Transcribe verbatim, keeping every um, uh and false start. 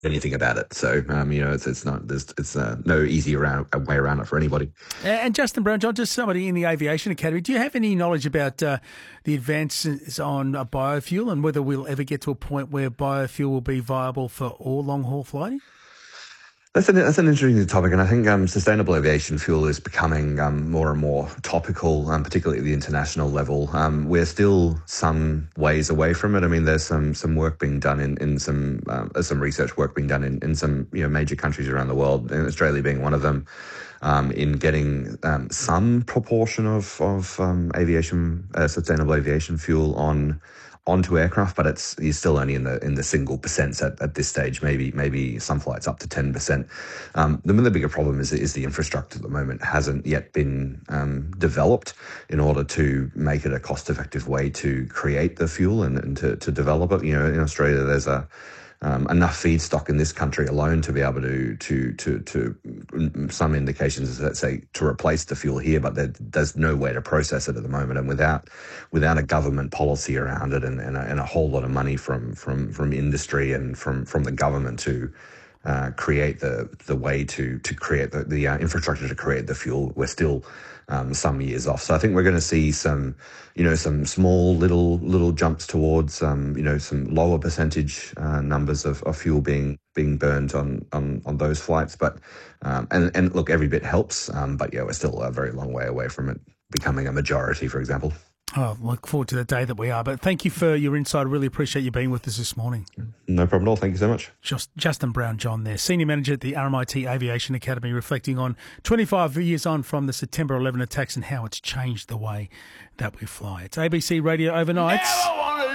anything about it. So, um, you know, it's it's not there's it's uh, no easy around, way around it for anybody. And Justin Brown-John, just somebody in the Aviation Academy, do you have any knowledge about uh, the advances on uh, biofuel and whether we'll ever get to a point where biofuel will be viable for all long-haul flighting? That's an, that's an interesting topic, and I think um, sustainable aviation fuel is becoming um, more and more topical, um, particularly at the international level. Um, we're still some ways away from it. I mean, there's some some work being done in in some um, there's some research work being done in, in some you know major countries around the world, and Australia being one of them, um, in getting um, some proportion of of um, aviation uh, sustainable aviation fuel on. onto aircraft, but it's you're still only in the in the single percents at, at this stage. Maybe maybe some flights up to ten percent. Um, the, the bigger problem is is the infrastructure at the moment hasn't yet been um, developed in order to make it a cost effective way to create the fuel and, and to, to develop it. You know, in Australia, there's a Um, enough feedstock in this country alone to be able to to to to some indications that say to replace the fuel here, but there, there's no way to process it at the moment. And without without a government policy around it and, and, a, and a whole lot of money from from from industry and from from the government to uh, create the the way to to create the, the uh, infrastructure to create the fuel, we're still um, some years off. So I think we're going to see some, you know, some small little little jumps towards, um, you know, some lower percentage uh, numbers of, of fuel being being burned on on, on those flights. But um, and and look, every bit helps. Um, but yeah, we're still a very long way away from it becoming a majority, for example. Oh, look forward to the day that we are. But thank you for your insight. I really appreciate you being with us this morning. No problem at all. Thank you so much. Just Justin Brown-John there, Senior Manager at the R M I T Aviation Academy, reflecting on twenty-five years on from the September eleventh attacks and how it's changed the way that we fly. It's A B C Radio Overnights.